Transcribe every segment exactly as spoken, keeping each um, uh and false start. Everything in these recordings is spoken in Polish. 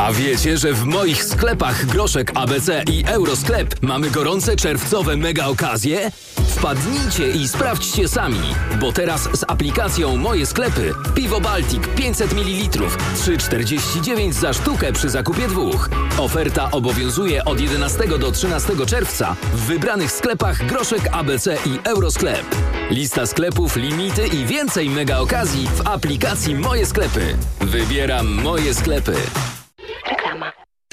A wiecie, że w moich sklepach Groszek A B C i Eurosklep mamy gorące czerwcowe mega okazje? Wpadnijcie i sprawdźcie sami, bo teraz z aplikacją Moje Sklepy piwo Baltic pięćset mililitrów trzy czterdzieści dziewięć za sztukę przy zakupie dwóch. Oferta obowiązuje od jedenastego do trzynastego czerwca w wybranych sklepach Groszek A B C i Eurosklep. Lista sklepów, limity i więcej mega okazji w aplikacji Moje Sklepy. Wybieram Moje Sklepy. Reklama.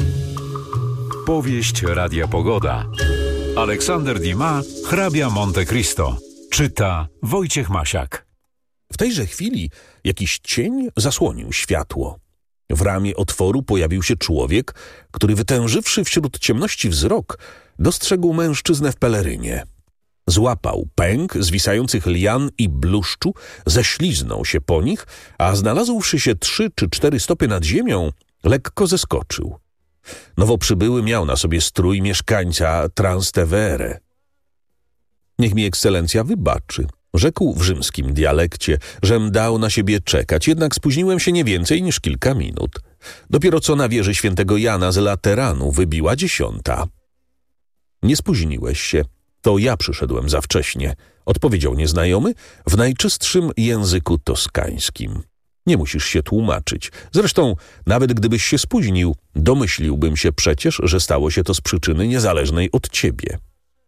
Powieść Radia Pogoda. Aleksander Dumas, Hrabia Monte Cristo. Czyta Wojciech Masiak. W tejże chwili jakiś cień zasłonił światło. W ramie otworu pojawił się człowiek, który wytężywszy wśród ciemności wzrok, dostrzegł mężczyznę w pelerynie. Złapał pęk zwisających lian i bluszczu, ześliznął się po nich, a znalazłszy się trzy czy cztery stopy nad ziemią, lekko zeskoczył. Nowo przybyły miał na sobie strój mieszkańca Trastevere. Niech mi ekscelencja wybaczy, rzekł w rzymskim dialekcie, żem dał na siebie czekać, jednak spóźniłem się nie więcej niż kilka minut. Dopiero co na wieży świętego Jana z Lateranu wybiła dziesiąta. Nie spóźniłeś się, to ja przyszedłem za wcześnie, odpowiedział nieznajomy w najczystszym języku toskańskim. Nie musisz się tłumaczyć. Zresztą, nawet gdybyś się spóźnił, domyśliłbym się przecież, że stało się to z przyczyny niezależnej od ciebie.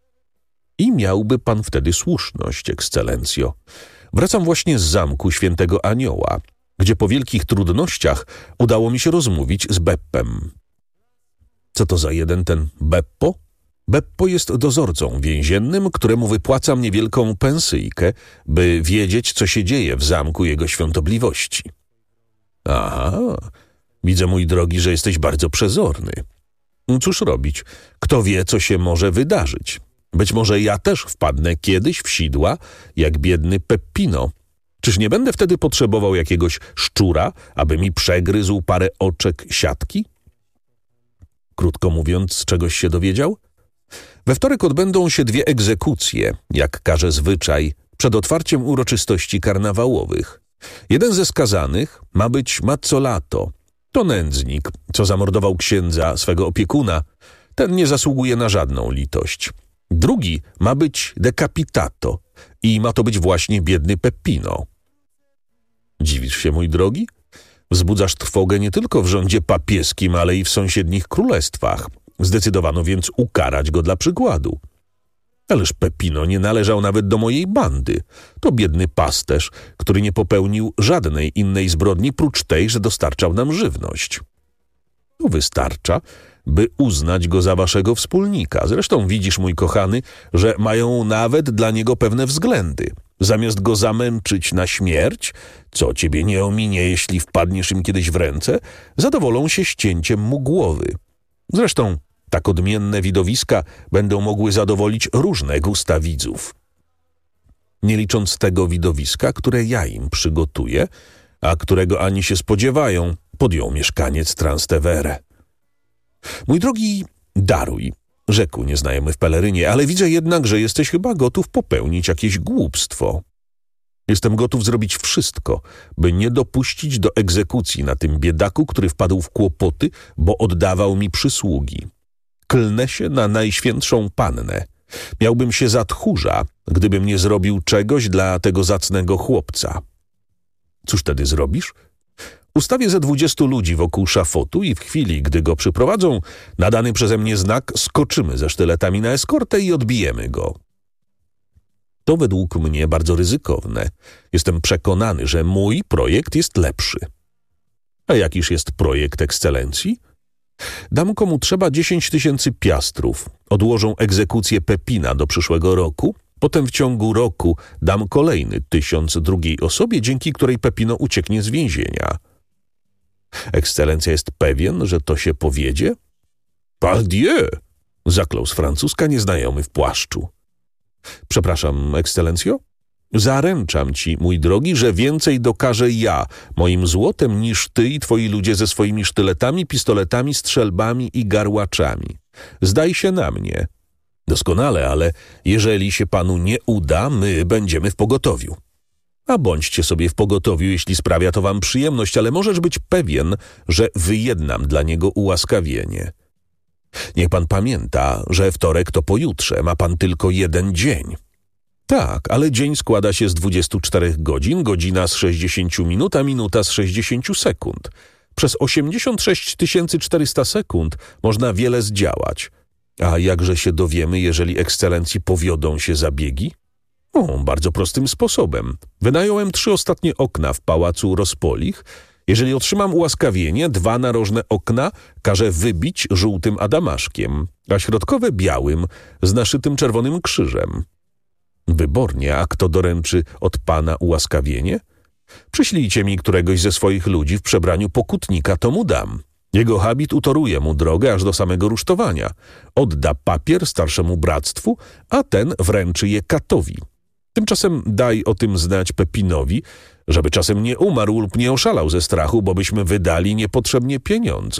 I miałby pan wtedy słuszność, ekscelencjo. Wracam właśnie z zamku Świętego Anioła, gdzie po wielkich trudnościach udało mi się rozmówić z Beppem. Co to za jeden ten Beppo? Beppo jest dozorcą więziennym, któremu wypłacam niewielką pensyjkę, by wiedzieć, co się dzieje w zamku jego świątobliwości. Aha, widzę, mój drogi, że jesteś bardzo przezorny. Cóż robić? Kto wie, co się może wydarzyć? Być może ja też wpadnę kiedyś w sidła, jak biedny Peppino. Czyż nie będę wtedy potrzebował jakiegoś szczura, aby mi przegryzł parę oczek siatki? Krótko mówiąc, czegoś się dowiedział? We wtorek odbędą się dwie egzekucje, jak każe zwyczaj, przed otwarciem uroczystości karnawałowych. Jeden ze skazanych ma być Mazzolato. To nędznik, co zamordował księdza, swego opiekuna. Ten nie zasługuje na żadną litość. Drugi ma być decapitato i ma to być właśnie biedny Peppino. Dziwisz się, mój drogi? Wzbudzasz trwogę nie tylko w rządzie papieskim, ale i w sąsiednich królestwach. Zdecydowano więc ukarać go dla przykładu. Ależ Peppino nie należał nawet do mojej bandy. To biedny pasterz, który nie popełnił żadnej innej zbrodni prócz tej, że dostarczał nam żywność. To wystarcza, by uznać go za waszego wspólnika. Zresztą widzisz, mój kochany, że mają nawet dla niego pewne względy. Zamiast go zamęczyć na śmierć, co ciebie nie ominie, jeśli wpadniesz im kiedyś w ręce, zadowolą się ścięciem mu głowy. Zresztą tak odmienne widowiska będą mogły zadowolić różne gusta widzów. Nie licząc tego widowiska, które ja im przygotuję, a którego ani się spodziewają, podjął mieszkaniec Trastevere. Mój drogi, daruj, rzekł nieznajomy w pelerynie, ale widzę jednak, że jesteś chyba gotów popełnić jakieś głupstwo. Jestem gotów zrobić wszystko, by nie dopuścić do egzekucji na tym biedaku, który wpadł w kłopoty, bo oddawał mi przysługi. Klnę się na Najświętszą Pannę. Miałbym się za tchórza, gdybym nie zrobił czegoś dla tego zacnego chłopca. Cóż tedy zrobisz? Ustawię ze dwudziestu ludzi wokół szafotu i w chwili, gdy go przyprowadzą, na dany przeze mnie znak skoczymy ze sztyletami na eskortę i odbijemy go. To według mnie bardzo ryzykowne. Jestem przekonany, że mój projekt jest lepszy. A jakiż jest projekt ekscelencji? Dam komu trzeba dziesięć tysięcy piastrów. Odłożą egzekucję Peppina do przyszłego roku. Potem w ciągu roku dam kolejny tysiąc drugiej osobie, dzięki której Peppino ucieknie z więzienia. Ekscelencja jest pewien, że to się powiedzie? Pardieu! Zaklął z francuska nieznajomy w płaszczu. Przepraszam, ekscelencjo? Zaręczam ci, mój drogi, że więcej dokażę ja moim złotem niż ty i twoi ludzie ze swoimi sztyletami, pistoletami, strzelbami i garłaczami. Zdaj się na mnie. Doskonale, ale jeżeli się panu nie uda, my będziemy w pogotowiu. A bądźcie sobie w pogotowiu, jeśli sprawia to wam przyjemność, ale możesz być pewien, że wyjednam dla niego ułaskawienie. Niech pan pamięta, że wtorek to pojutrze, ma pan tylko jeden dzień. Tak, ale dzień składa się z dwudziestu czterech godzin, godzina z sześćdziesięciu minut, a minuta z sześćdziesięciu sekund. Przez osiemdziesiąt sześć tysięcy czterysta sekund można wiele zdziałać. A jakże się dowiemy, jeżeli ekscelencji powiodą się zabiegi? O, bardzo prostym sposobem. Wynająłem trzy ostatnie okna w pałacu Rospolich. Jeżeli otrzymam ułaskawienie, dwa narożne okna każę wybić żółtym adamaszkiem, a środkowe białym z naszytym czerwonym krzyżem. Wybornie, a kto doręczy od pana ułaskawienie? Przyślijcie mi któregoś ze swoich ludzi w przebraniu pokutnika, to mu dam. Jego habit utoruje mu drogę aż do samego rusztowania. Odda papier starszemu bractwu, a ten wręczy je katowi. Tymczasem daj o tym znać Pepinowi, żeby czasem nie umarł lub nie oszalał ze strachu, bo byśmy wydali niepotrzebnie pieniądze.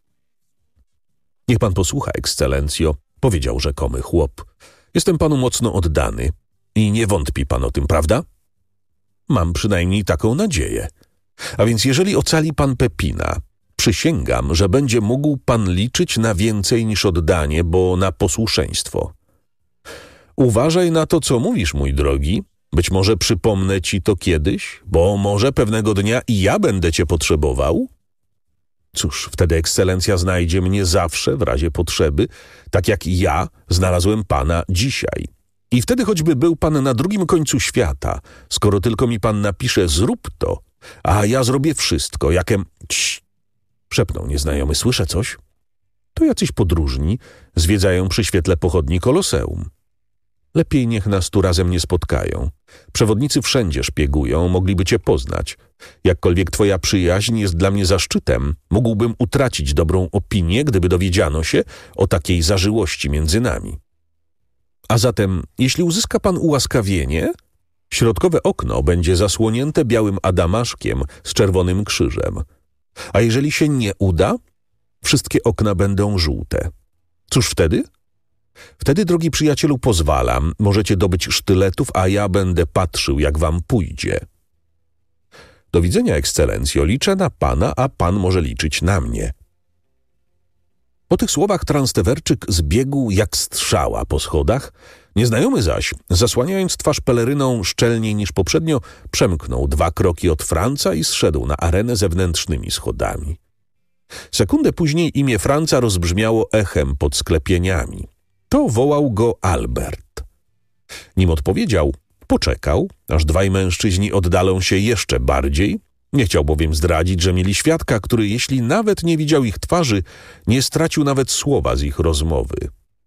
Niech pan posłucha, ekscelencjo, powiedział rzekomy chłop. Jestem panu mocno oddany i nie wątpi pan o tym, prawda? Mam przynajmniej taką nadzieję. A więc jeżeli ocali pan Pepina, przysięgam, że będzie mógł pan liczyć na więcej niż oddanie, bo na posłuszeństwo. Uważaj na to, co mówisz, mój drogi. Być może przypomnę ci to kiedyś, bo może pewnego dnia i ja będę cię potrzebował. Cóż, wtedy ekscelencja znajdzie mnie zawsze w razie potrzeby, tak jak ja znalazłem pana dzisiaj. I wtedy choćby był pan na drugim końcu świata, skoro tylko mi pan napisze zrób to, a ja zrobię wszystko, jakem... Cii! Szepnął nieznajomy, słyszę coś? To jacyś podróżni zwiedzają przy świetle pochodni Koloseum. Lepiej niech nas tu razem nie spotkają. Przewodnicy wszędzie szpiegują, mogliby cię poznać. Jakkolwiek twoja przyjaźń jest dla mnie zaszczytem, mógłbym utracić dobrą opinię, gdyby dowiedziano się o takiej zażyłości między nami. A zatem, jeśli uzyska pan ułaskawienie, środkowe okno będzie zasłonięte białym adamaszkiem z czerwonym krzyżem. A jeżeli się nie uda, wszystkie okna będą żółte. Cóż wtedy? Wtedy, drogi przyjacielu, pozwalam, możecie dobyć sztyletów, a ja będę patrzył, jak wam pójdzie. Do widzenia, ekscelencjo, liczę na pana, a pan może liczyć na mnie. Po tych słowach Transtewerczyk zbiegł jak strzała po schodach, nieznajomy zaś, zasłaniając twarz peleryną szczelniej niż poprzednio, przemknął dwa kroki od Franca i zszedł na arenę zewnętrznymi schodami. Sekundę później imię Franca rozbrzmiało echem pod sklepieniami. To wołał go Albert. Nim odpowiedział, poczekał, aż dwaj mężczyźni oddalą się jeszcze bardziej. Nie chciał bowiem zdradzić, że mieli świadka, który, jeśli nawet nie widział ich twarzy, nie stracił nawet słowa z ich rozmowy.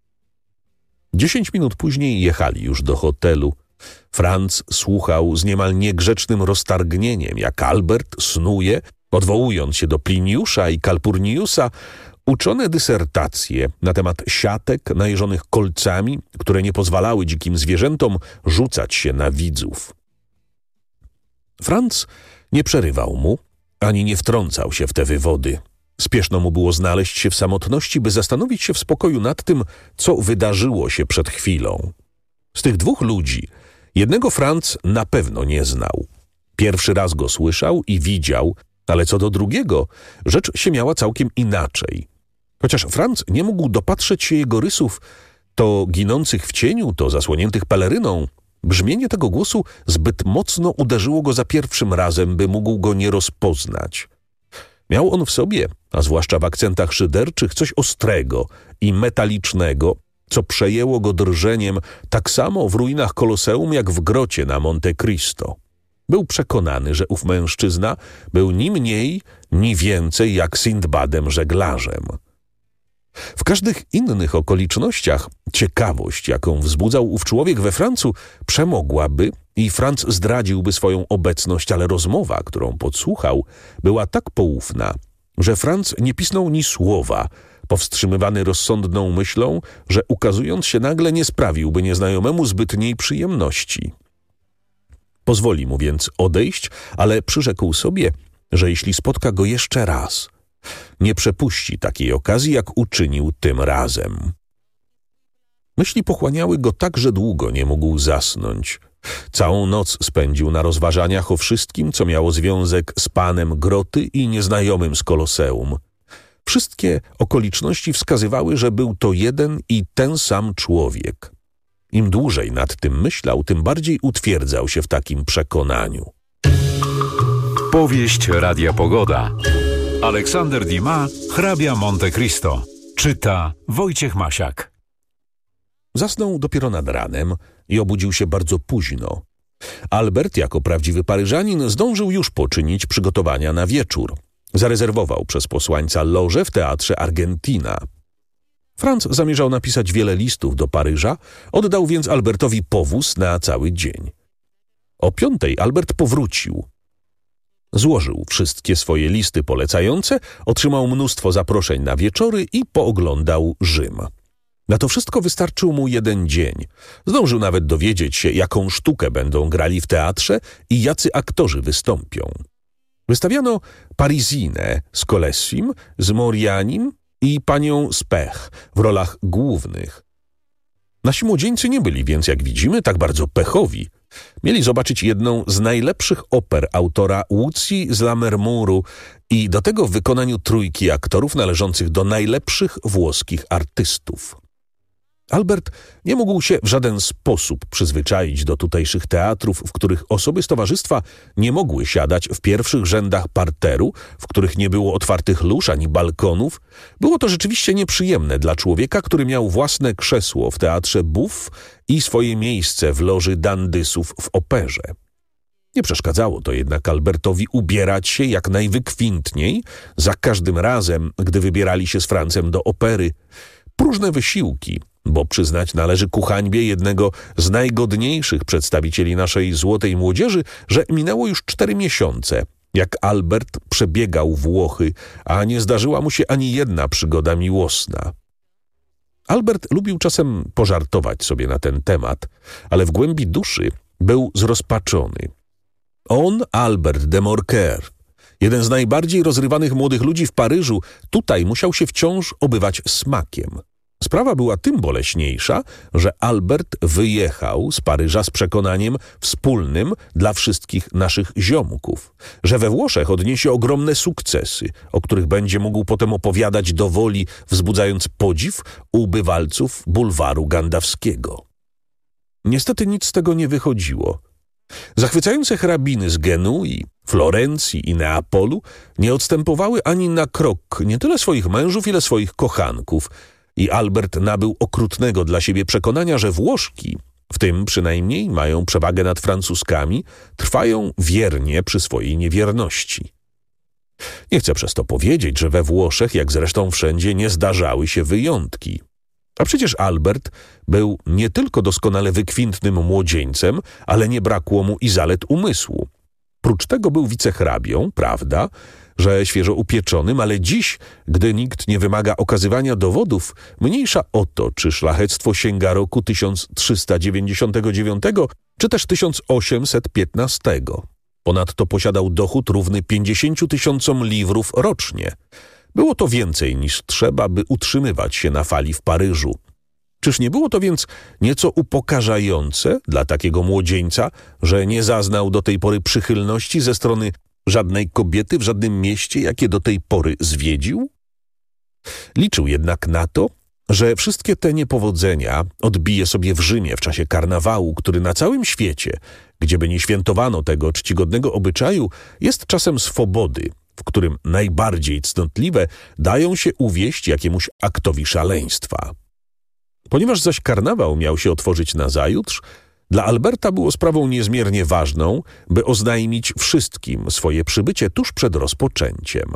Dziesięć minut później jechali już do hotelu. Franc słuchał z niemal niegrzecznym roztargnieniem, jak Albert snuje, odwołując się do Pliniusza i Calpurniusa, uczone dysertacje na temat siatek najeżonych kolcami, które nie pozwalały dzikim zwierzętom rzucać się na widzów. Franc nie przerywał mu, ani nie wtrącał się w te wywody. Spieszno mu było znaleźć się w samotności, by zastanowić się w spokoju nad tym, co wydarzyło się przed chwilą. Z tych dwóch ludzi jednego Franc na pewno nie znał. Pierwszy raz go słyszał i widział, ale co do drugiego, rzecz się miała całkiem inaczej. Chociaż Franc nie mógł dopatrzeć się jego rysów, to ginących w cieniu, to zasłoniętych peleryną, brzmienie tego głosu zbyt mocno uderzyło go za pierwszym razem, by mógł go nie rozpoznać. Miał on w sobie, a zwłaszcza w akcentach szyderczych, coś ostrego i metalicznego, co przejęło go drżeniem tak samo w ruinach Koloseum, jak w grocie na Monte Cristo. Był przekonany, że ów mężczyzna był ni mniej, ni więcej jak Sindbadem żeglarzem. W każdych innych okolicznościach ciekawość, jaką wzbudzał ów człowiek we Francu, przemogłaby i Franc zdradziłby swoją obecność, ale rozmowa, którą podsłuchał, była tak poufna, że Franc nie pisnął ni słowa, powstrzymywany rozsądną myślą, że ukazując się nagle nie sprawiłby nieznajomemu zbytniej przyjemności. Pozwoli mu więc odejść, ale przyrzekł sobie, że jeśli spotka go jeszcze raz, nie przepuści takiej okazji, jak uczynił tym razem. Myśli pochłaniały go tak, że długo nie mógł zasnąć. Całą noc spędził na rozważaniach o wszystkim, co miało związek z panem Groty i nieznajomym z Koloseum. Wszystkie okoliczności wskazywały, że był to jeden i ten sam człowiek. Im dłużej nad tym myślał, tym bardziej utwierdzał się w takim przekonaniu. Powieść Radia Pogoda. Aleksander Dumas, hrabia Monte Cristo. Czyta Wojciech Masiak. Zasnął dopiero nad ranem i obudził się bardzo późno. Albert, jako prawdziwy Paryżanin, zdążył już poczynić przygotowania na wieczór. Zarezerwował przez posłańca lożę w teatrze Argentina. Franz zamierzał napisać wiele listów do Paryża, oddał więc Albertowi powóz na cały dzień. O piątej Albert powrócił. Złożył wszystkie swoje listy polecające, otrzymał mnóstwo zaproszeń na wieczory i pooglądał Rzym. Na to wszystko wystarczył mu jeden dzień. Zdążył nawet dowiedzieć się, jaką sztukę będą grali w teatrze i jacy aktorzy wystąpią. Wystawiano Parisinę z Kolessim, z Morianim i panią Spech w rolach głównych. Nasi młodzieńcy nie byli więc, jak widzimy, tak bardzo pechowi. Mieli zobaczyć jedną z najlepszych oper autora Łucji z Lammermouru i do tego w wykonaniu trójki aktorów należących do najlepszych włoskich artystów. Albert nie mógł się w żaden sposób przyzwyczaić do tutejszych teatrów, w których osoby z towarzystwa nie mogły siadać w pierwszych rzędach parteru, w których nie było otwartych lóż ani balkonów. Było to rzeczywiście nieprzyjemne dla człowieka, który miał własne krzesło w teatrze Buff i swoje miejsce w loży dandysów w operze. Nie przeszkadzało to jednak Albertowi ubierać się jak najwykwintniej za każdym razem, gdy wybierali się z Francem do opery. Próżne wysiłki, bo przyznać należy ku hańbie jednego z najgodniejszych przedstawicieli naszej złotej młodzieży, że minęło już cztery miesiące, jak Albert przebiegał Włochy, a nie zdarzyła mu się ani jedna przygoda miłosna. Albert lubił czasem pożartować sobie na ten temat, ale w głębi duszy był zrozpaczony. On, Albert de Morcer, jeden z najbardziej rozrywanych młodych ludzi w Paryżu, tutaj musiał się wciąż obywać smakiem. Sprawa była tym boleśniejsza, że Albert wyjechał z Paryża z przekonaniem wspólnym dla wszystkich naszych ziomków, że we Włoszech odniesie ogromne sukcesy, o których będzie mógł potem opowiadać do woli, wzbudzając podziw u bywalców bulwaru Gandawskiego. Niestety nic z tego nie wychodziło. Zachwycające hrabiny z Genui, Florencji i Neapolu nie odstępowały ani na krok nie tyle swoich mężów, ile swoich kochanków i Albert nabył okrutnego dla siebie przekonania, że Włoszki, w tym przynajmniej mają przewagę nad Francuzkami, trwają wiernie przy swojej niewierności. Nie chcę przez to powiedzieć, że we Włoszech, jak zresztą wszędzie, nie zdarzały się wyjątki. A przecież Albert był nie tylko doskonale wykwintnym młodzieńcem, ale nie brakło mu i zalet umysłu. Prócz tego był wicehrabią, prawda, że świeżo upieczonym, ale dziś, gdy nikt nie wymaga okazywania dowodów, mniejsza o to, czy szlachectwo sięga roku tysiąc trzysta dziewięćdziesiątego dziewiątego, czy też tysiąc osiemset piętnastego. Ponadto posiadał dochód równy pięćdziesięciu tysiącom liwrów rocznie. Było to więcej niż trzeba, by utrzymywać się na fali w Paryżu. Czyż nie było to więc nieco upokarzające dla takiego młodzieńca, że nie zaznał do tej pory przychylności ze strony żadnej kobiety w żadnym mieście, jakie do tej pory zwiedził? Liczył jednak na to, że wszystkie te niepowodzenia odbije sobie w Rzymie w czasie karnawału, który na całym świecie, gdzieby nie świętowano tego czcigodnego obyczaju, jest czasem swobody, w którym najbardziej cnotliwe dają się uwieść jakiemuś aktowi szaleństwa. Ponieważ zaś karnawał miał się otworzyć nazajutrz, dla Alberta było sprawą niezmiernie ważną, by oznajmić wszystkim swoje przybycie tuż przed rozpoczęciem.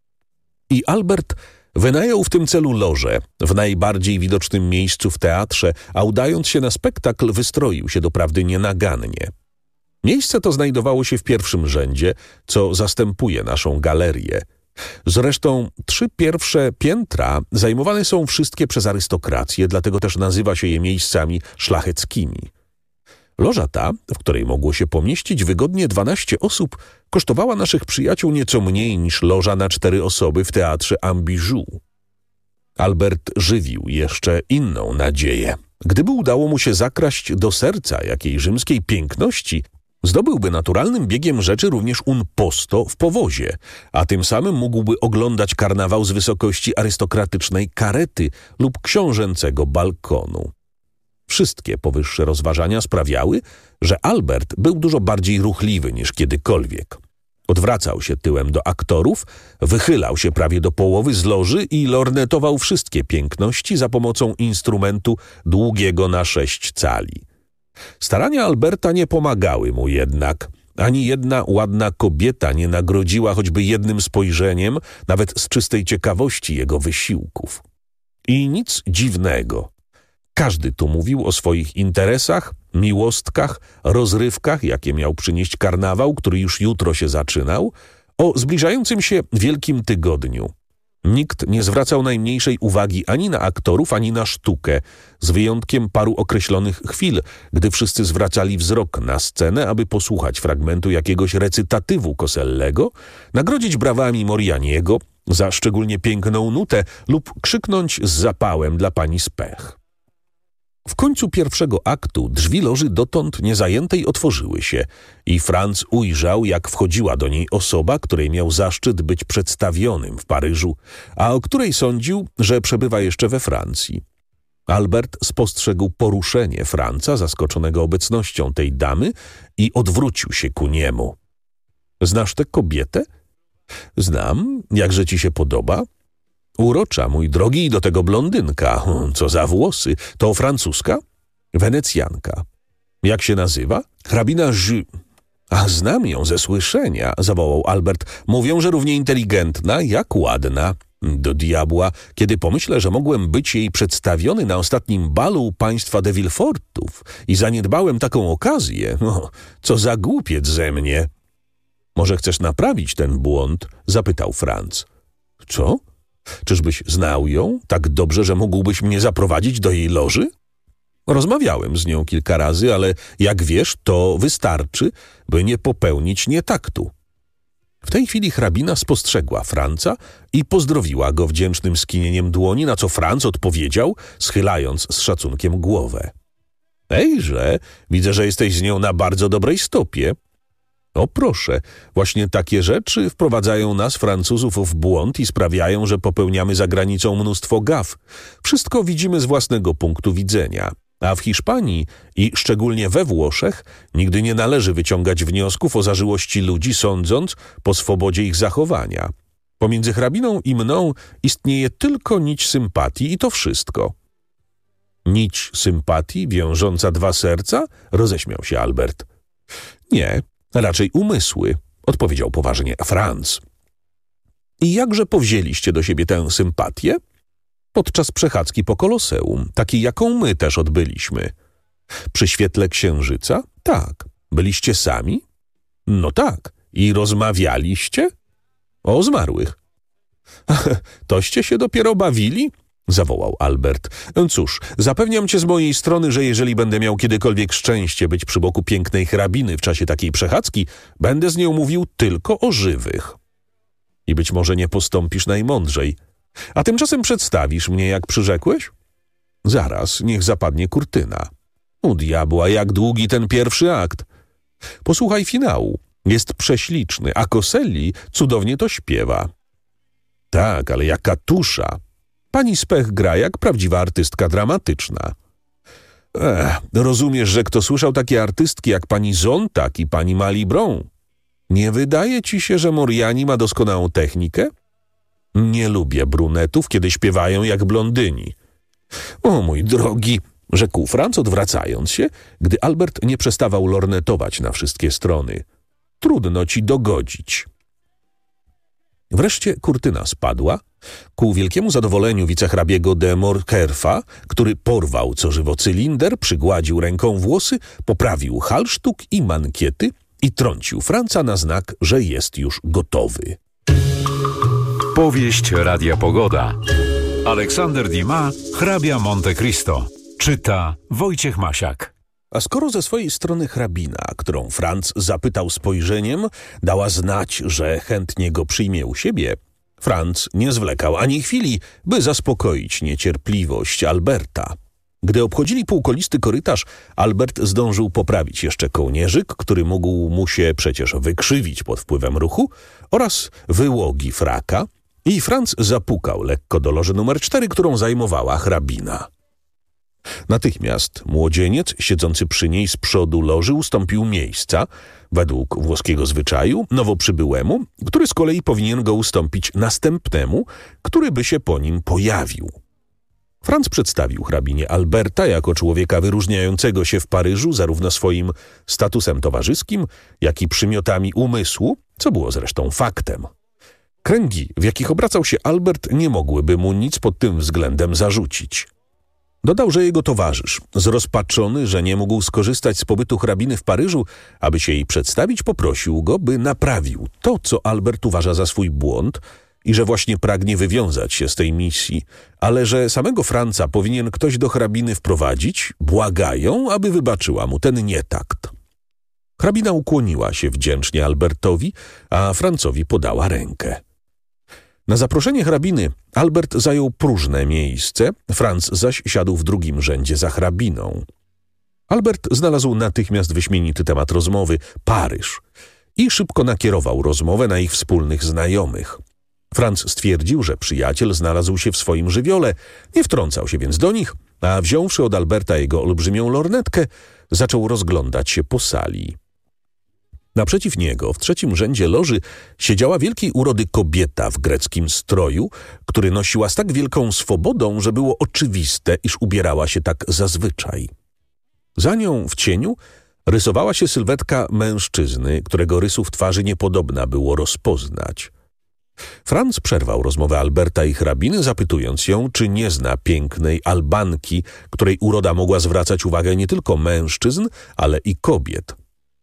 I Albert wynajął w tym celu lożę w najbardziej widocznym miejscu w teatrze, a udając się na spektakl wystroił się doprawdy nienagannie. Miejsce to znajdowało się w pierwszym rzędzie, co zastępuje naszą galerię. Zresztą trzy pierwsze piętra zajmowane są wszystkie przez arystokrację, dlatego też nazywa się je miejscami szlacheckimi. Loża ta, w której mogło się pomieścić wygodnie dwanaście osób, kosztowała naszych przyjaciół nieco mniej niż loża na cztery osoby w teatrze Ambijoux. Albert żywił jeszcze inną nadzieję. Gdyby udało mu się zakraść do serca jakiej rzymskiej piękności, zdobyłby naturalnym biegiem rzeczy również un posto w powozie, a tym samym mógłby oglądać karnawał z wysokości arystokratycznej karety lub książęcego balkonu. Wszystkie powyższe rozważania sprawiały, że Albert był dużo bardziej ruchliwy niż kiedykolwiek. Odwracał się tyłem do aktorów, wychylał się prawie do połowy z loży i lornetował wszystkie piękności za pomocą instrumentu długiego na sześć cali. Starania Alberta nie pomagały mu jednak. Ani jedna ładna kobieta nie nagrodziła choćby jednym spojrzeniem, nawet z czystej ciekawości jego wysiłków. I nic dziwnego. Każdy tu mówił o swoich interesach, miłostkach, rozrywkach, jakie miał przynieść karnawał, który już jutro się zaczynał, o zbliżającym się Wielkim Tygodniu. Nikt nie zwracał najmniejszej uwagi ani na aktorów, ani na sztukę, z wyjątkiem paru określonych chwil, gdy wszyscy zwracali wzrok na scenę, aby posłuchać fragmentu jakiegoś recytatywu Kosellego, nagrodzić brawami Morianiego za szczególnie piękną nutę lub krzyknąć z zapałem dla pani Spech. W końcu pierwszego aktu drzwi loży dotąd niezajętej otworzyły się i Franz ujrzał, jak wchodziła do niej osoba, której miał zaszczyt być przedstawionym w Paryżu, a o której sądził, że przebywa jeszcze we Francji. Albert spostrzegł poruszenie Franza, zaskoczonego obecnością tej damy, i odwrócił się ku niemu. — Znasz tę kobietę? — Znam. Jakże ci się podoba? — Urocza, mój drogi, i do tego blondynka. Co za włosy. To francuska? Wenecjanka. Jak się nazywa? Hrabina Ju... A znam ją ze słyszenia, zawołał Albert. Mówią, że równie inteligentna, jak ładna. Do diabła, kiedy pomyślę, że mogłem być jej przedstawiony na ostatnim balu u państwa de Villefortów i zaniedbałem taką okazję. O, co za głupiec ze mnie. Może chcesz naprawić ten błąd? Zapytał Franz. Co? Czyżbyś znał ją tak dobrze, że mógłbyś mnie zaprowadzić do jej loży? Rozmawiałem z nią kilka razy, ale jak wiesz, to wystarczy, by nie popełnić nietaktu. W tej chwili hrabina spostrzegła Franca i pozdrowiła go wdzięcznym skinieniem dłoni, na co Franz odpowiedział, schylając z szacunkiem głowę. Ejże, widzę, że jesteś z nią na bardzo dobrej stopie. O proszę, właśnie takie rzeczy wprowadzają nas, Francuzów, w błąd i sprawiają, że popełniamy za granicą mnóstwo gaf. Wszystko widzimy z własnego punktu widzenia. A w Hiszpanii i szczególnie we Włoszech nigdy nie należy wyciągać wniosków o zażyłości ludzi, sądząc po swobodzie ich zachowania. Pomiędzy hrabiną i mną istnieje tylko nić sympatii i to wszystko. Nić sympatii wiążąca dwa serca? Roześmiał się Albert. Nie, raczej umysły, odpowiedział poważnie Franz. I jakże powzięliście do siebie tę sympatię? Podczas przechadzki po Koloseum, takiej jaką my też odbyliśmy. Przy świetle księżyca? Tak. Byliście sami? No tak. I rozmawialiście? O zmarłych. Toście się dopiero bawili? Zawołał Albert. Cóż, zapewniam cię z mojej strony, że jeżeli będę miał kiedykolwiek szczęście być przy boku pięknej hrabiny w czasie takiej przechadzki, będę z nią mówił tylko o żywych. I być może nie postąpisz najmądrzej. A tymczasem przedstawisz mnie, jak przyrzekłeś? Zaraz, niech zapadnie kurtyna. U diabła, jak długi ten pierwszy akt. Posłuchaj finału. Jest prześliczny, a Coselli cudownie to śpiewa. Tak, ale jaka tusza. Pani Spech gra jak prawdziwa artystka dramatyczna. Ech, rozumiesz, że kto słyszał takie artystki jak pani Zontak i pani Malibran? Nie wydaje ci się, że Moriani ma doskonałą technikę? Nie lubię brunetów, kiedy śpiewają jak blondyni. O mój drogi, rzekł Franz, odwracając się, gdy Albert nie przestawał lornetować na wszystkie strony. Trudno ci dogodzić. Wreszcie kurtyna spadła, ku wielkiemu zadowoleniu wicehrabiego de Morkerfa, który porwał co żywo cylinder, przygładził ręką włosy, poprawił halsztuk i mankiety i trącił Franca na znak, że jest już gotowy. Powieść Radia Pogoda. Aleksander Dumas, hrabia Monte Cristo. Czyta Wojciech Masiak. A skoro ze swojej strony hrabina, którą Franz zapytał spojrzeniem, dała znać, że chętnie go przyjmie u siebie, Franz nie zwlekał ani chwili, by zaspokoić niecierpliwość Alberta. Gdy obchodzili półkolisty korytarz, Albert zdążył poprawić jeszcze kołnierzyk, który mógł mu się przecież wykrzywić pod wpływem ruchu, oraz wyłogi fraka, i Franz zapukał lekko do loży numer cztery, którą zajmowała hrabina. Natychmiast młodzieniec, siedzący przy niej z przodu loży, ustąpił miejsca, według włoskiego zwyczaju, nowo przybyłemu, który z kolei powinien go ustąpić następnemu, który by się po nim pojawił. Franz przedstawił hrabinie Alberta jako człowieka wyróżniającego się w Paryżu zarówno swoim statusem towarzyskim, jak i przymiotami umysłu, co było zresztą faktem. Kręgi, w jakich obracał się Albert, nie mogłyby mu nic pod tym względem zarzucić. Dodał, że jego towarzysz, zrozpaczony, że nie mógł skorzystać z pobytu hrabiny w Paryżu, aby się jej przedstawić, poprosił go, by naprawił to, co Albert uważa za swój błąd i że właśnie pragnie wywiązać się z tej misji, ale że samego Franca powinien ktoś do hrabiny wprowadzić, błagają, aby wybaczyła mu ten nietakt. Hrabina ukłoniła się wdzięcznie Albertowi, a Francowi podała rękę. Na zaproszenie hrabiny Albert zajął próżne miejsce, Franz zaś siadł w drugim rzędzie za hrabiną. Albert znalazł natychmiast wyśmienity temat rozmowy – Paryż i szybko nakierował rozmowę na ich wspólnych znajomych. Franz stwierdził, że przyjaciel znalazł się w swoim żywiole, nie wtrącał się więc do nich, a wziąwszy od Alberta jego olbrzymią lornetkę, zaczął rozglądać się po sali. Naprzeciw niego, w trzecim rzędzie loży, siedziała wielkiej urody kobieta w greckim stroju, który nosiła z tak wielką swobodą, że było oczywiste, iż ubierała się tak zazwyczaj. Za nią w cieniu rysowała się sylwetka mężczyzny, którego rysów twarzy niepodobna było rozpoznać. Franz przerwał rozmowę Alberta i hrabiny, zapytując ją, czy nie zna pięknej Albanki, której uroda mogła zwracać uwagę nie tylko mężczyzn, ale i kobiet.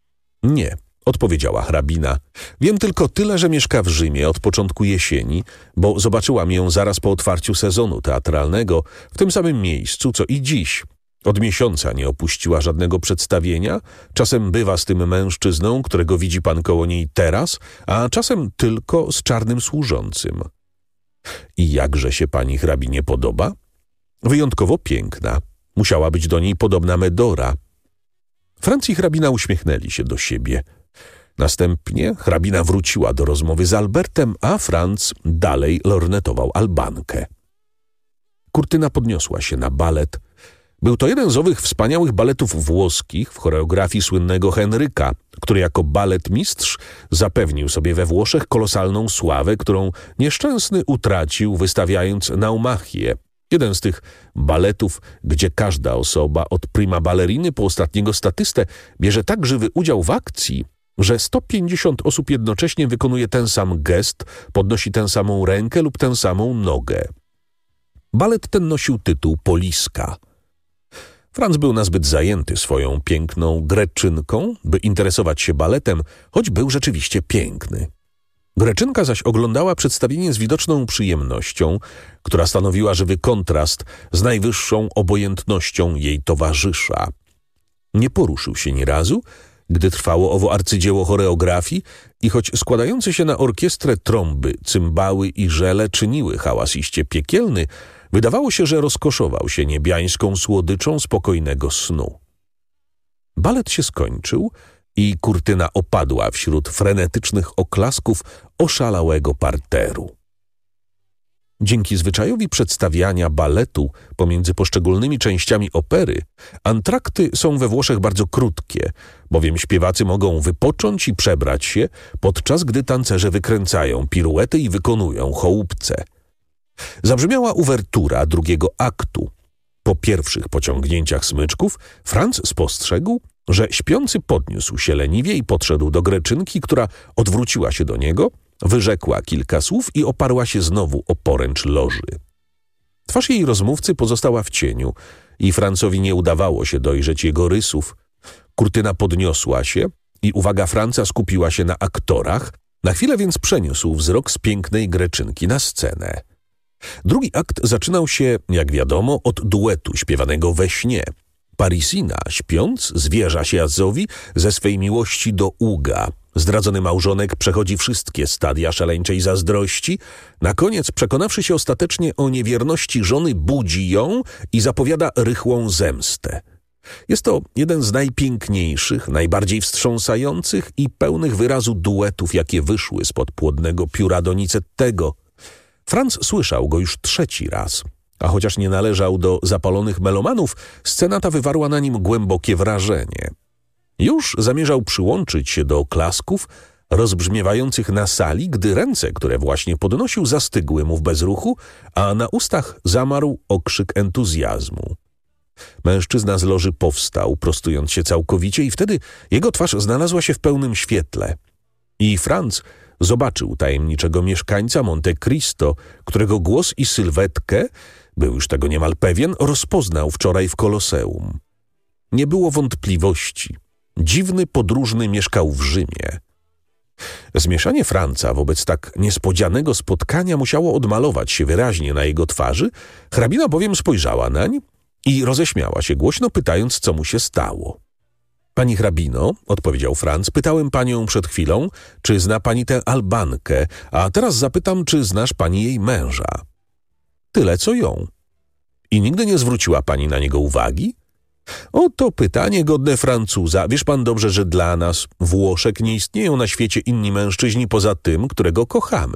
Nie, odpowiedziała hrabina. Wiem tylko tyle, że mieszka w Rzymie od początku jesieni, bo zobaczyłam ją zaraz po otwarciu sezonu teatralnego w tym samym miejscu, co i dziś. Od miesiąca nie opuściła żadnego przedstawienia, czasem bywa z tym mężczyzną, którego widzi pan koło niej teraz, a czasem tylko z czarnym służącym. I jakże się pani hrabinie podoba? Wyjątkowo piękna. Musiała być do niej podobna Medora. Franz i hrabina uśmiechnęli się do siebie. Następnie hrabina wróciła do rozmowy z Albertem, a Franz dalej lornetował Albankę. Kurtyna podniosła się na balet. Był to jeden z owych wspaniałych baletów włoskich w choreografii słynnego Henryka, który jako baletmistrz zapewnił sobie we Włoszech kolosalną sławę, którą nieszczęsny utracił, wystawiając Naumachię. Jeden z tych baletów, gdzie każda osoba od prima balleriny po ostatniego statystę bierze tak żywy udział w akcji, że sto pięćdziesiąt osób jednocześnie wykonuje ten sam gest, podnosi tę samą rękę lub tę samą nogę. Balet ten nosił tytuł Poliska. Franz był nazbyt zajęty swoją piękną Greczynką, by interesować się baletem, choć był rzeczywiście piękny. Greczynka zaś oglądała przedstawienie z widoczną przyjemnością, która stanowiła żywy kontrast z najwyższą obojętnością jej towarzysza. Nie poruszył się ni razu, gdy trwało owo arcydzieło choreografii i choć składające się na orkiestrę trąby, cymbały i żele czyniły hałas iście piekielny, wydawało się, że rozkoszował się niebiańską słodyczą spokojnego snu. Balet się skończył i kurtyna opadła wśród frenetycznych oklasków oszalałego parteru. Dzięki zwyczajowi przedstawiania baletu pomiędzy poszczególnymi częściami opery, antrakty są we Włoszech bardzo krótkie, bowiem śpiewacy mogą wypocząć i przebrać się, podczas gdy tancerze wykręcają piruety i wykonują chołupce. Zabrzmiała uwertura drugiego aktu. Po pierwszych pociągnięciach smyczków Franz spostrzegł, że śpiący podniósł się leniwie i podszedł do Greczynki, która odwróciła się do niego, wyrzekła kilka słów i oparła się znowu o poręcz loży. Twarz jej rozmówcy pozostała w cieniu i Francowi nie udawało się dojrzeć jego rysów. Kurtyna podniosła się i uwaga Franca skupiła się na aktorach, na chwilę więc przeniósł wzrok z pięknej Greczynki na scenę. Drugi akt zaczynał się, jak wiadomo, od duetu śpiewanego we śnie. Parisina, śpiąc, zwierza się Azowi ze swej miłości do Uga. Zdradzony małżonek przechodzi wszystkie stadia szaleńczej zazdrości. Na koniec, przekonawszy się ostatecznie o niewierności żony, budzi ją i zapowiada rychłą zemstę. Jest to jeden z najpiękniejszych, najbardziej wstrząsających i pełnych wyrazu duetów, jakie wyszły spod płodnego pióra Donizettego. Franz słyszał go już trzeci raz, a chociaż nie należał do zapalonych melomanów, scena ta wywarła na nim głębokie wrażenie. Już zamierzał przyłączyć się do oklasków rozbrzmiewających na sali, gdy ręce, które właśnie podnosił, zastygły mu w bezruchu, a na ustach zamarł okrzyk entuzjazmu. Mężczyzna z loży powstał, prostując się całkowicie, i wtedy jego twarz znalazła się w pełnym świetle. I Franz zobaczył tajemniczego mieszkańca Monte Cristo, którego głos i sylwetkę, był już tego niemal pewien, rozpoznał wczoraj w Koloseum. Nie było wątpliwości. Dziwny podróżny mieszkał w Rzymie. Zmieszanie Franca wobec tak niespodzianego spotkania musiało odmalować się wyraźnie na jego twarzy, hrabina bowiem spojrzała nań i roześmiała się głośno, pytając, co mu się stało. Pani hrabino, odpowiedział Franz, pytałem panią przed chwilą, czy zna pani tę Albankę, a teraz zapytam, czy znasz pani jej męża. Tyle, co ją. I nigdy nie zwróciła pani na niego uwagi? Oto pytanie godne Francuza. Wiesz pan dobrze, że dla nas, Włoszek, nie istnieją na świecie inni mężczyźni poza tym, którego kochamy.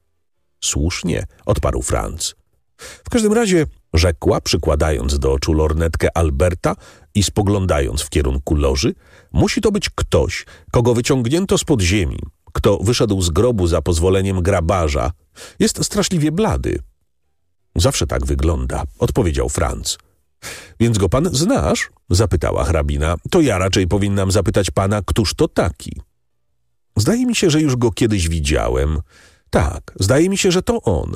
Słusznie, odparł Franz. W każdym razie, rzekła, przykładając do oczu lornetkę Alberta i spoglądając w kierunku loży, musi to być ktoś, kogo wyciągnięto spod ziemi, kto wyszedł z grobu za pozwoleniem grabarza. Jest straszliwie blady. Zawsze tak wygląda, odpowiedział Franz. Więc go pan znasz? Zapytała hrabina. To ja raczej powinnam zapytać pana, któż to taki? Zdaje mi się, że już go kiedyś widziałem. Tak, zdaje mi się, że to on.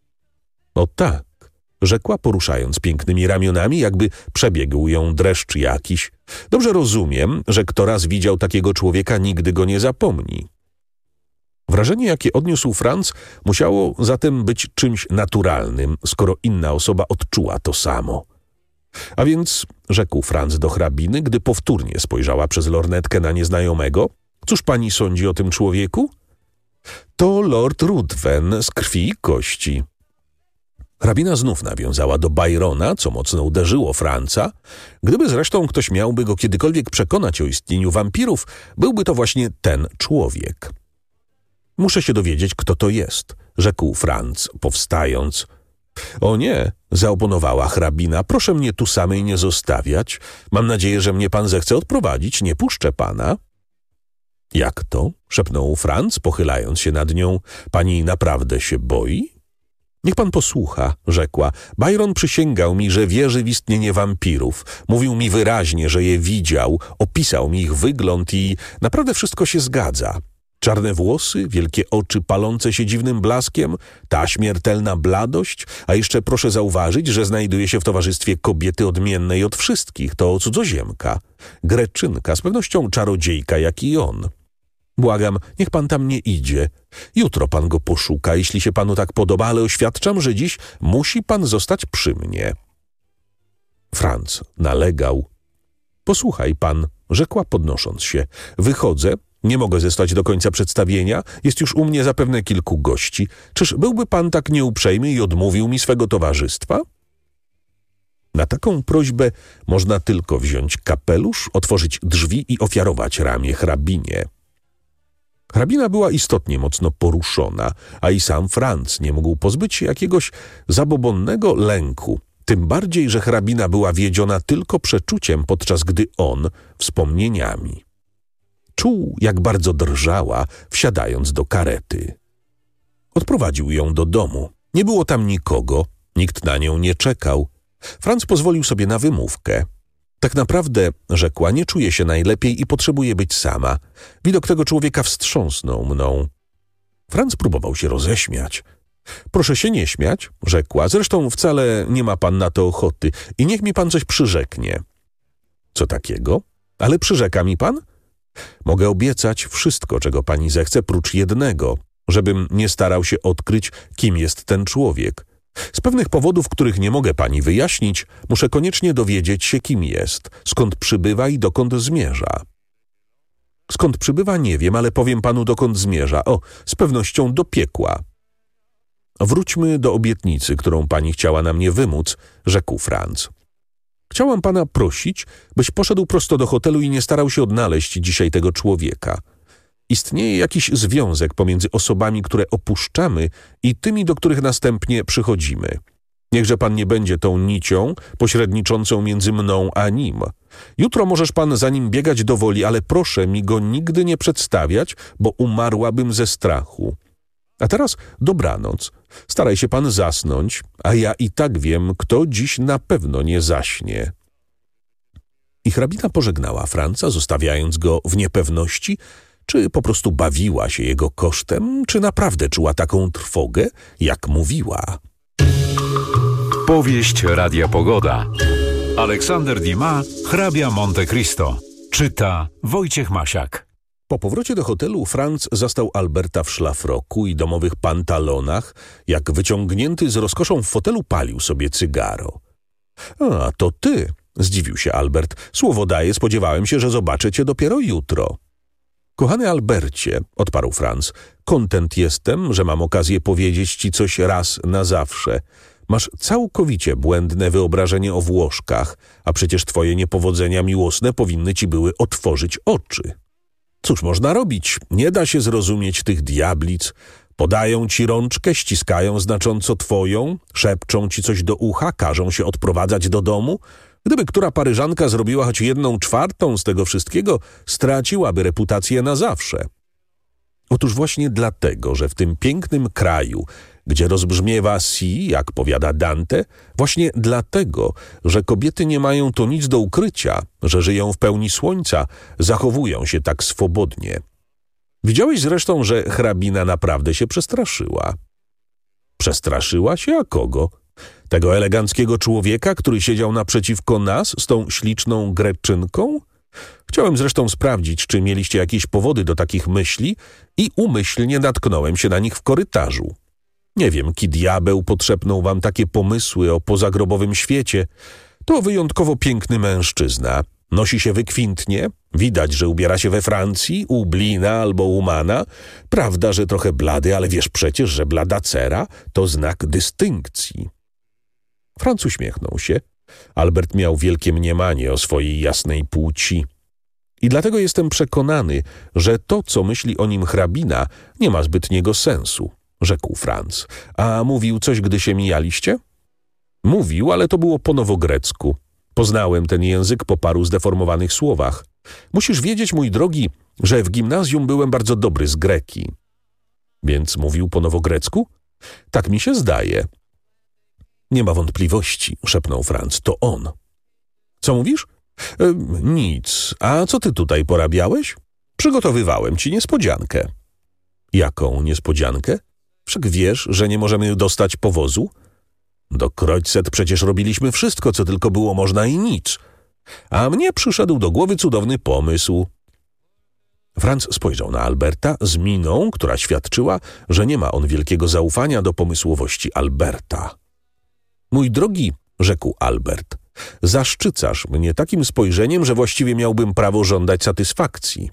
O tak, rzekła, poruszając pięknymi ramionami, jakby przebiegł ją dreszcz jakiś. Dobrze rozumiem, że kto raz widział takiego człowieka, nigdy go nie zapomni. Wrażenie, jakie odniósł Franz, musiało zatem być czymś naturalnym, skoro inna osoba odczuła to samo. A więc, rzekł Franz do hrabiny, gdy powtórnie spojrzała przez lornetkę na nieznajomego, cóż pani sądzi o tym człowieku? To lord Ruthven z krwi i kości. Hrabina znów nawiązała do Byrona, co mocno uderzyło Franza. Gdyby zresztą ktoś miałby go kiedykolwiek przekonać o istnieniu wampirów, byłby to właśnie ten człowiek. Muszę się dowiedzieć, kto to jest, rzekł Franz, powstając. O nie, zaoponowała hrabina, proszę mnie tu samej nie zostawiać. Mam nadzieję, że mnie pan zechce odprowadzić, nie puszczę pana. Jak to? Szepnął Franz, pochylając się nad nią. Pani naprawdę się boi? Niech pan posłucha, rzekła. Byron przysięgał mi, że wierzy w istnienie wampirów. Mówił mi wyraźnie, że je widział, opisał mi ich wygląd i naprawdę wszystko się zgadza. Czarne włosy, wielkie oczy palące się dziwnym blaskiem, ta śmiertelna bladość, a jeszcze proszę zauważyć, że znajduje się w towarzystwie kobiety odmiennej od wszystkich, to cudzoziemka, Greczynka, z pewnością czarodziejka jak i on. Błagam, niech pan tam nie idzie. Jutro pan go poszuka, jeśli się panu tak podoba, ale oświadczam, że dziś musi pan zostać przy mnie. Franz nalegał. Posłuchaj pan, rzekła podnosząc się. Wychodzę. Nie mogę zostać do końca przedstawienia. Jest już u mnie zapewne kilku gości. Czyż byłby pan tak nieuprzejmy i odmówił mi swego towarzystwa? Na taką prośbę można tylko wziąć kapelusz, otworzyć drzwi i ofiarować ramię hrabinie. Hrabina była istotnie mocno poruszona, a i sam Franz nie mógł pozbyć się jakiegoś zabobonnego lęku. Tym bardziej, że hrabina była wiedziona tylko przeczuciem, podczas gdy on wspomnieniami. Czuł, jak bardzo drżała, wsiadając do karety. Odprowadził ją do domu. Nie było tam nikogo, nikt na nią nie czekał. Franz pozwolił sobie na wymówkę. Tak naprawdę, rzekła, nie czuję się najlepiej i potrzebuję być sama. Widok tego człowieka wstrząsnął mną. Franz próbował się roześmiać. Proszę się nie śmiać, rzekła, zresztą wcale nie ma pan na to ochoty i niech mi pan coś przyrzeknie. Co takiego? Ale przyrzeka mi pan? Mogę obiecać wszystko, czego pani zechce, prócz jednego, żebym nie starał się odkryć, kim jest ten człowiek. Z pewnych powodów, których nie mogę pani wyjaśnić, muszę koniecznie dowiedzieć się, kim jest, skąd przybywa i dokąd zmierza. Skąd przybywa, nie wiem, ale powiem panu, dokąd zmierza. O, z pewnością do piekła. Wróćmy do obietnicy, którą pani chciała na mnie wymóc, rzekł Franz. Chciałam pana prosić, byś poszedł prosto do hotelu i nie starał się odnaleźć dzisiaj tego człowieka. Istnieje jakiś związek pomiędzy osobami, które opuszczamy, i tymi, do których następnie przychodzimy. Niechże pan nie będzie tą nicią pośredniczącą między mną a nim. Jutro możesz pan za nim biegać do woli, ale proszę mi go nigdy nie przedstawiać, bo umarłabym ze strachu. A teraz dobranoc. Staraj się pan zasnąć, a ja i tak wiem, kto dziś na pewno nie zaśnie. I hrabina pożegnała Franza, zostawiając go w niepewności, czy po prostu bawiła się jego kosztem, czy naprawdę czuła taką trwogę, jak mówiła. Powieść Radia Pogoda. Aleksander Dumas, hrabia Monte Cristo. Czyta Wojciech Masiak. Po powrocie do hotelu Franz zastał Alberta w szlafroku i domowych pantalonach, jak wyciągnięty z rozkoszą w fotelu palił sobie cygaro. A, to ty, zdziwił się Albert. Słowo daję, spodziewałem się, że zobaczę cię dopiero jutro. Kochany Albercie, odparł Franz, kontent jestem, że mam okazję powiedzieć ci coś raz na zawsze. Masz całkowicie błędne wyobrażenie o Włoszkach, a przecież twoje niepowodzenia miłosne powinny ci były otworzyć oczy. Cóż można robić? Nie da się zrozumieć tych diablic. Podają ci rączkę, ściskają znacząco twoją, szepczą ci coś do ucha, każą się odprowadzać do domu. Gdyby która Paryżanka zrobiła choć jedną czwartą z tego wszystkiego, straciłaby reputację na zawsze. Otóż właśnie dlatego, że w tym pięknym kraju, gdzie rozbrzmiewa si, jak powiada Dante, właśnie dlatego, że kobiety nie mają to nic do ukrycia, że żyją w pełni słońca, zachowują się tak swobodnie. Widziałeś zresztą, że hrabina naprawdę się przestraszyła. Przestraszyła się, a kogo? Tego eleganckiego człowieka, który siedział naprzeciwko nas z tą śliczną Greczynką? Chciałem zresztą sprawdzić, czy mieliście jakieś powody do takich myśli i umyślnie natknąłem się na nich w korytarzu. Nie wiem, ki diabeł podszepnął wam takie pomysły o pozagrobowym świecie. To wyjątkowo piękny mężczyzna. Nosi się wykwintnie, widać, że ubiera się we Francji, u Blina albo u Mana. Prawda, że trochę blady, ale wiesz przecież, że blada cera to znak dystynkcji. Franz uśmiechnął się. Albert miał wielkie mniemanie o swojej jasnej płci. I dlatego jestem przekonany, że to, co myśli o nim hrabina, nie ma zbytniego sensu, rzekł Franz. A mówił coś, gdy się mijaliście? Mówił, ale to było po nowogrecku. Poznałem ten język po paru zdeformowanych słowach. Musisz wiedzieć, mój drogi, że w gimnazjum byłem bardzo dobry z greki. Więc mówił po nowogrecku? Tak mi się zdaje. Nie ma wątpliwości, szepnął Franz, to on. Co mówisz? E, nic. A co ty tutaj porabiałeś? Przygotowywałem ci niespodziankę. Jaką niespodziankę? Wszak wiesz, że nie możemy dostać powozu? Do Kreuzet przecież robiliśmy wszystko, co tylko było można i nic. A mnie przyszedł do głowy cudowny pomysł. Franz spojrzał na Alberta z miną, która świadczyła, że nie ma on wielkiego zaufania do pomysłowości Alberta. Mój drogi, rzekł Albert, zaszczycasz mnie takim spojrzeniem, że właściwie miałbym prawo żądać satysfakcji.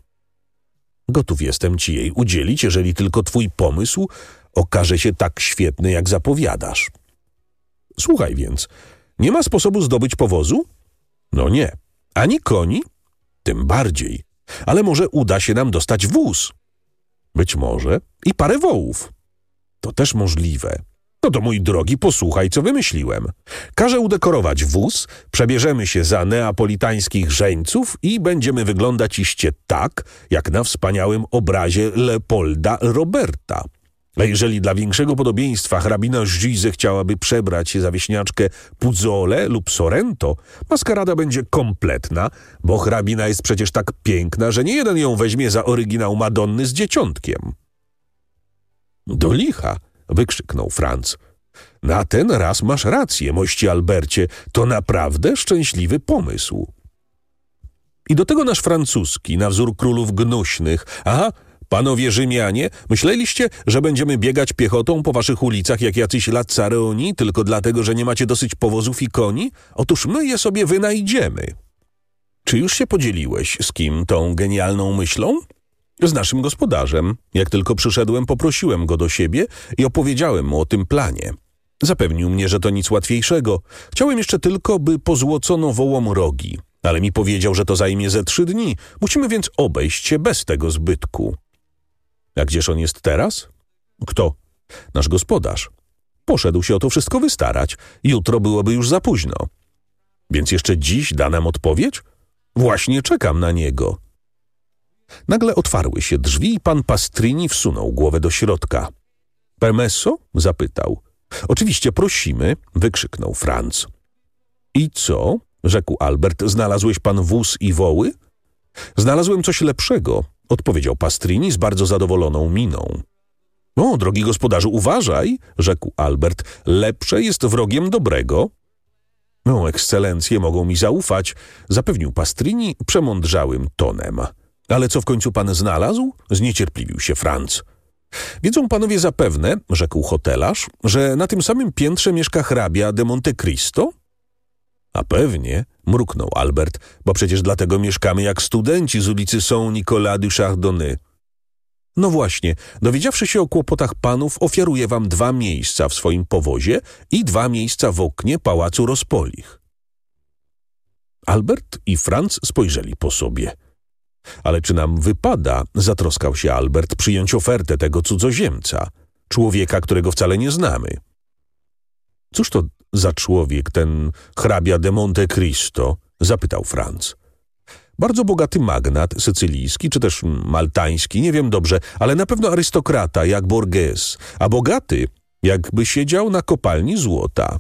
Gotów jestem ci jej udzielić, jeżeli tylko twój pomysł okaże się tak świetny, jak zapowiadasz. Słuchaj więc, nie ma sposobu zdobyć powozu? No nie. Ani koni? Tym bardziej. Ale może uda się nam dostać wóz. Być może i parę wołów. To też możliwe. No to mój drogi, posłuchaj, co wymyśliłem. Każę udekorować wóz, przebierzemy się za neapolitańskich żeńców i będziemy wyglądać iście tak, jak na wspaniałym obrazie Leopolda Roberta. A jeżeli dla większego podobieństwa hrabina Gize chciałaby przebrać się za wieśniaczkę Puzzole lub Sorrento, maskarada będzie kompletna, bo hrabina jest przecież tak piękna, że nie jeden ją weźmie za oryginał Madonny z dzieciątkiem. Do licha! Wykrzyknął Franz. Na ten raz masz rację, mości Albercie, to naprawdę szczęśliwy pomysł. I do tego nasz francuski, na wzór królów gnuśnych, aha, Panowie Rzymianie, myśleliście, że będziemy biegać piechotą po waszych ulicach jak jacyś Lazzaroni, tylko dlatego, że nie macie dosyć powozów i koni? Otóż my je sobie wynajdziemy. Czy już się podzieliłeś z kim tą genialną myślą? Z naszym gospodarzem. Jak tylko przyszedłem, poprosiłem go do siebie i opowiedziałem mu o tym planie. Zapewnił mnie, że to nic łatwiejszego. Chciałem jeszcze tylko, by pozłocono wołom rogi, ale mi powiedział, że to zajmie ze trzy dni. Musimy więc obejść się bez tego zbytku. A gdzież on jest teraz? Kto? Nasz gospodarz. Poszedł się o to wszystko wystarać. Jutro byłoby już za późno. Więc jeszcze dziś da nam odpowiedź? Właśnie czekam na niego. Nagle otwarły się drzwi i pan Pastrini wsunął głowę do środka. Permesso? Zapytał. Oczywiście prosimy, wykrzyknął Franz. I co? Rzekł Albert. Znalazłeś pan wóz i woły? Znalazłem coś lepszego, odpowiedział Pastrini z bardzo zadowoloną miną. O, drogi gospodarzu, uważaj, rzekł Albert. Lepsze jest wrogiem dobrego. O, ekscelencje mogą mi zaufać, zapewnił Pastrini przemądrzałym tonem. Ale co w końcu pan znalazł? Zniecierpliwił się Franz. Wiedzą panowie zapewne, rzekł hotelarz, że na tym samym piętrze mieszka hrabia de Monte Cristo? A pewnie, mruknął Albert, bo przecież dlatego mieszkamy jak studenci z ulicy Saint-Nicolas du Chardonnay. No właśnie, dowiedziawszy się o kłopotach panów, ofiaruję wam dwa miejsca w swoim powozie i dwa miejsca w oknie pałacu Rospolich. Albert i Franz spojrzeli po sobie. Ale czy nam wypada, zatroskał się Albert, przyjąć ofertę tego cudzoziemca, człowieka, którego wcale nie znamy? Cóż to za człowiek, ten hrabia de Monte Cristo? Zapytał Franz. Bardzo bogaty magnat sycylijski, czy też maltański, nie wiem dobrze, ale na pewno arystokrata, jak Borges, a bogaty, jakby siedział na kopalni złota.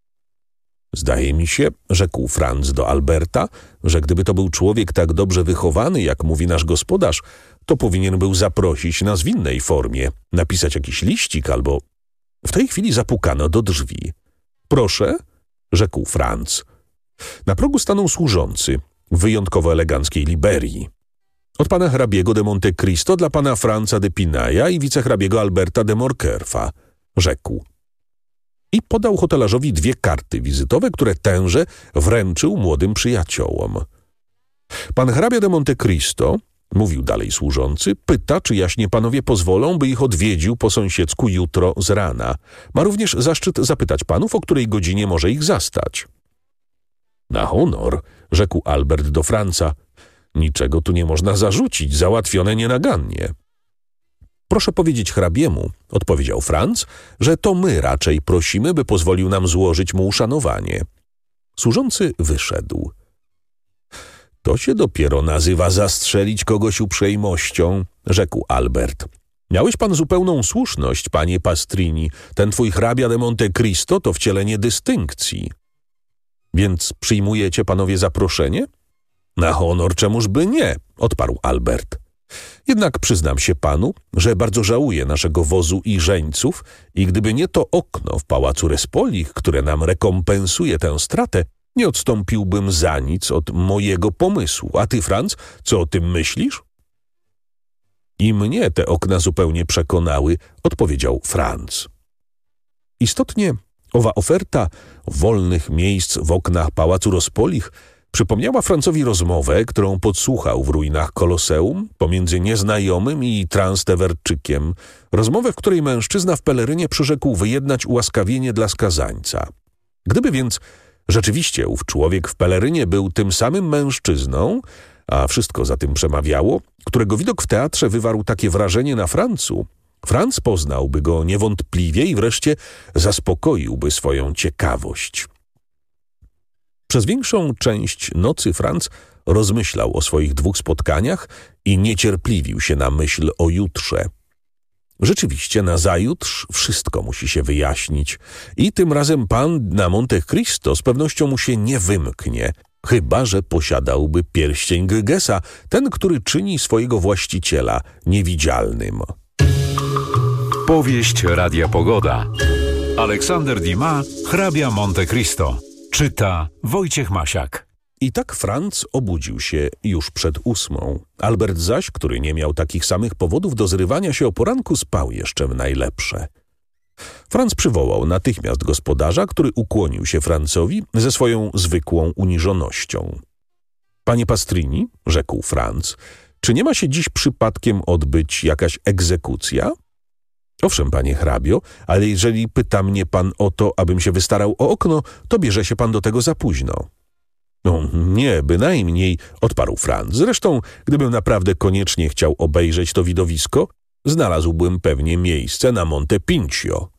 Zdaje mi się, rzekł Franz do Alberta, że gdyby to był człowiek tak dobrze wychowany, jak mówi nasz gospodarz, to powinien był zaprosić nas w innej formie, napisać jakiś liścik albo... W tej chwili zapukano do drzwi. Proszę, rzekł Franz. Na progu stanął służący w wyjątkowo eleganckiej liberii. Od pana hrabiego de Monte Cristo dla pana Franza de Pinaja i wicehrabiego Alberta de Morkerfa, rzekł. I podał hotelarzowi dwie karty wizytowe, które tenże wręczył młodym przyjaciołom. Pan hrabia de Monte Cristo, mówił dalej służący, pyta, czy jaśnie panowie pozwolą, by ich odwiedził po sąsiedzku jutro z rana. Ma również zaszczyt zapytać panów, o której godzinie może ich zastać. Na honor, rzekł Albert do Franza. Niczego tu nie można zarzucić, załatwione nienagannie. Proszę powiedzieć hrabiemu, odpowiedział Franz, że to my raczej prosimy, by pozwolił nam złożyć mu uszanowanie. Służący wyszedł. To się dopiero nazywa zastrzelić kogoś uprzejmością, rzekł Albert. Miałeś pan zupełną słuszność, panie Pastrini. Ten twój hrabia de Monte Cristo to wcielenie dystynkcji. Więc przyjmujecie panowie zaproszenie? Na honor, czemuż by nie, odparł Albert. Jednak przyznam się panu, że bardzo żałuję naszego wozu i żeńców i gdyby nie to okno w pałacu Respolich, które nam rekompensuje tę stratę, nie odstąpiłbym za nic od mojego pomysłu. A ty, Franz, co o tym myślisz? I mnie te okna zupełnie przekonały, odpowiedział Franz. Istotnie owa oferta wolnych miejsc w oknach pałacu Rospolich przypomniała Francowi rozmowę, którą podsłuchał w ruinach Koloseum pomiędzy nieznajomym i Transtewerczykiem. Rozmowę, w której mężczyzna w pelerynie przyrzekł wyjednać ułaskawienie dla skazańca. Gdyby więc rzeczywiście ów człowiek w pelerynie był tym samym mężczyzną, a wszystko za tym przemawiało, którego widok w teatrze wywarł takie wrażenie na Francu, Franz poznałby go niewątpliwie i wreszcie zaspokoiłby swoją ciekawość. Przez większą część nocy Franz rozmyślał o swoich dwóch spotkaniach i niecierpliwił się na myśl o jutrze. Rzeczywiście nazajutrz wszystko musi się wyjaśnić i tym razem pan na Monte Cristo z pewnością mu się nie wymknie, chyba że posiadałby pierścień Gygesa, ten, który czyni swojego właściciela niewidzialnym. Powieść Radia Pogoda. Aleksander Dumas, hrabia Monte Cristo. Czyta Wojciech Masiak. I tak Franz obudził się już przed ósmą. Albert zaś, który nie miał takich samych powodów do zrywania się o poranku, spał jeszcze w najlepsze. Franz przywołał natychmiast gospodarza, który ukłonił się Francowi ze swoją zwykłą uniżonością. Panie Pastrini, rzekł Franz, czy nie ma się dziś przypadkiem odbyć jakaś egzekucja? Owszem, panie hrabio, ale jeżeli pyta mnie pan o to, abym się wystarał o okno, to bierze się pan do tego za późno. No nie, bynajmniej, odparł Franz. Zresztą, gdybym naprawdę koniecznie chciał obejrzeć to widowisko, znalazłbym pewnie miejsce na Monte Pincio.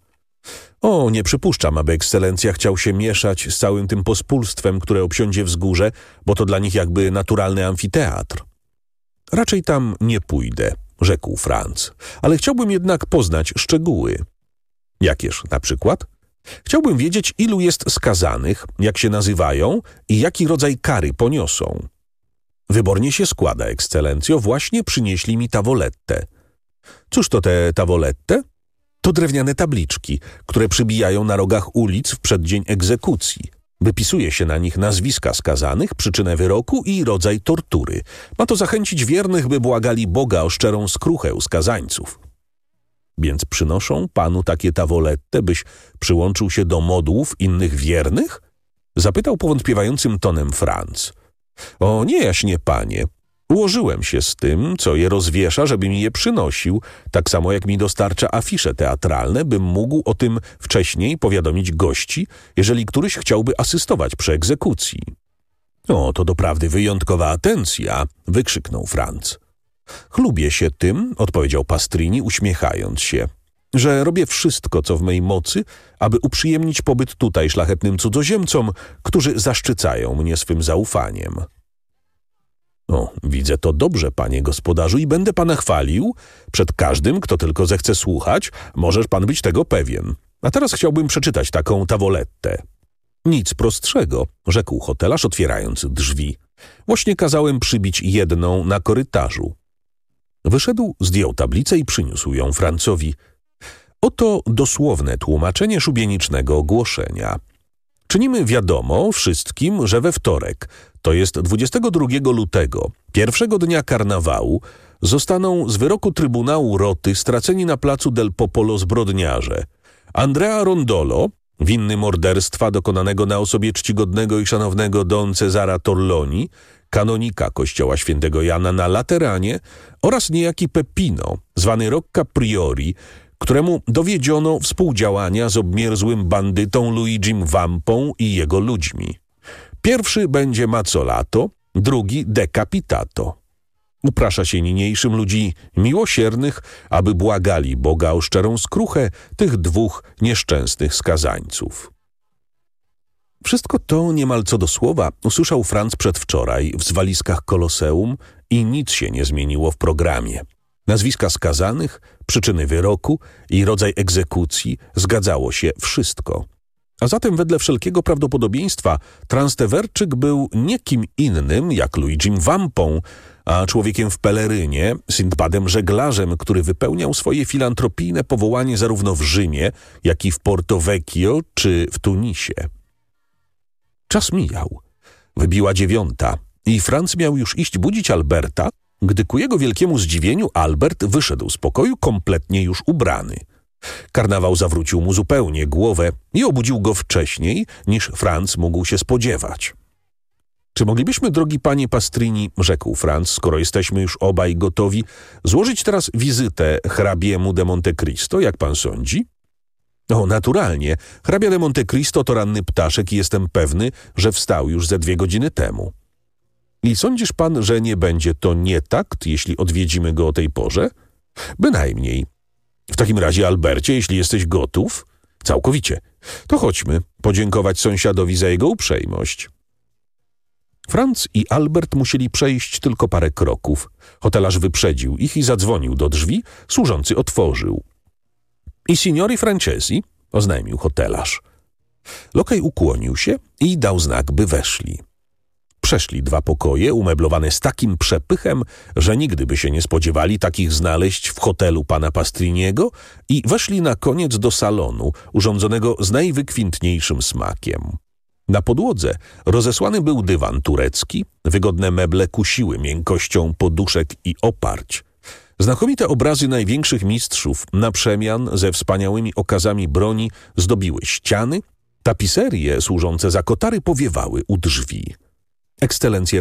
O, nie przypuszczam, aby ekscelencja chciał się mieszać z całym tym pospólstwem, które obsiądzie wzgórze, bo to dla nich jakby naturalny amfiteatr. Raczej tam nie pójdę, rzekł Franz, ale chciałbym jednak poznać szczegóły. Jakież na przykład? Chciałbym wiedzieć, ilu jest skazanych, jak się nazywają i jaki rodzaj kary poniosą. Wybornie się składa, ekscelencjo, właśnie przynieśli mi tawolettę. Cóż to te tawolette? To drewniane tabliczki, które przybijają na rogach ulic w przeddzień egzekucji. Wypisuje się na nich nazwiska skazanych, przyczynę wyroku i rodzaj tortury. Ma to zachęcić wiernych, by błagali Boga o szczerą skruchę u skazańców. Więc przynoszą panu takie tawolette, byś przyłączył się do modłów innych wiernych? Zapytał powątpiewającym tonem Franz. O nie, jaśnie panie. Ułożyłem się z tym, co je rozwiesza, żeby mi je przynosił, tak samo jak mi dostarcza afisze teatralne, bym mógł o tym wcześniej powiadomić gości, jeżeli któryś chciałby asystować przy egzekucji. O, to doprawdy wyjątkowa atencja, wykrzyknął Franz. Chlubię się tym, odpowiedział Pastrini, uśmiechając się, że robię wszystko, co w mej mocy, aby uprzyjemnić pobyt tutaj szlachetnym cudzoziemcom, którzy zaszczycają mnie swym zaufaniem. O, widzę to dobrze, panie gospodarzu, i będę pana chwalił. Przed każdym, kto tylko zechce słuchać, możesz pan być tego pewien. A teraz chciałbym przeczytać taką tawolettę. Nic prostszego, rzekł hotelarz, otwierając drzwi. Właśnie kazałem przybić jedną na korytarzu. Wyszedł, zdjął tablicę i przyniósł ją Francowi. Oto dosłowne tłumaczenie szubienicznego ogłoszenia. Czynimy wiadomo wszystkim, że we wtorek, to jest dwudziestego drugiego lutego, pierwszego dnia karnawału, zostaną z wyroku Trybunału Roty straceni na placu del Popolo zbrodniarze Andrea Rondolo, winny morderstwa dokonanego na osobie czcigodnego i szanownego Don Cezara Torloni, kanonika kościoła świętego Jana na Lateranie, oraz niejaki Peppino, zwany Rocca Priori, któremu dowiedziono współdziałania z obmierzłym bandytą Luigim Vampą i jego ludźmi. Pierwszy będzie mazzolato, drugi decapitato. Uprasza się niniejszym ludzi miłosiernych, aby błagali Boga o szczerą skruchę tych dwóch nieszczęsnych skazańców. Wszystko to niemal co do słowa usłyszał Franz przedwczoraj w zwaliskach Koloseum i nic się nie zmieniło w programie. Nazwiska skazanych, przyczyny wyroku i rodzaj egzekucji, zgadzało się wszystko. A zatem wedle wszelkiego prawdopodobieństwa Transteverczyk był nie kim innym jak Luigim Vampą, a człowiekiem w pelerynie, Sindbadem żeglarzem, który wypełniał swoje filantropijne powołanie zarówno w Rzymie, jak i w Porto Vecchio czy w Tunisie. Czas mijał. Wybiła dziewiąta i Franz miał już iść budzić Alberta, gdy ku jego wielkiemu zdziwieniu Albert wyszedł z pokoju kompletnie już ubrany. Karnawał zawrócił mu zupełnie głowę i obudził go wcześniej, niż Franz mógł się spodziewać. Czy moglibyśmy, drogi panie Pastrini, rzekł Franz, skoro jesteśmy już obaj gotowi, złożyć teraz wizytę hrabiemu de Monte Cristo, jak pan sądzi? O, naturalnie. Hrabia de Monte Cristo to ranny ptaszek i jestem pewny, że wstał już ze dwie godziny temu. I sądzisz pan, że nie będzie to nietakt, jeśli odwiedzimy go o tej porze? Bynajmniej. W takim razie, Albercie, jeśli jesteś gotów, całkowicie, to chodźmy podziękować sąsiadowi za jego uprzejmość. Franz i Albert musieli przejść tylko parę kroków. Hotelarz wyprzedził ich i zadzwonił do drzwi, służący otworzył. I signori Francesi, oznajmił hotelarz. Lokaj ukłonił się i dał znak, by weszli. Przeszli dwa pokoje umeblowane z takim przepychem, że nigdy by się nie spodziewali takich znaleźć w hotelu pana Pastriniego i weszli na koniec do salonu, urządzonego z najwykwintniejszym smakiem. Na podłodze rozesłany był dywan turecki, wygodne meble kusiły miękkością poduszek i oparć. Znakomite obrazy największych mistrzów na przemian ze wspaniałymi okazami broni zdobiły ściany, tapiserie służące za kotary powiewały u drzwi. Ekscelencje